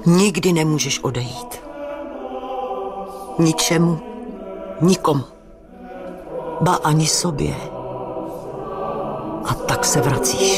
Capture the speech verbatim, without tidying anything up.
Nikdy nemůžeš odejít. Ničemu, nikomu. Ba ani sobě. A tak se vracíš.